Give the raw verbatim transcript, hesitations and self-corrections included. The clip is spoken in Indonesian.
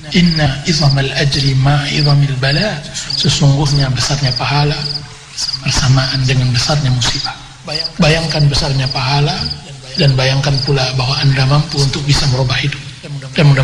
Inna izamal ajri ma'izamil bala. Sesungguhnya besarnya pahala bersamaan dengan besarnya musibah. Bayangkan besarnya pahala dan bayangkan pula bahwa Anda mampu untuk bisa merubah hidup. Dan mudah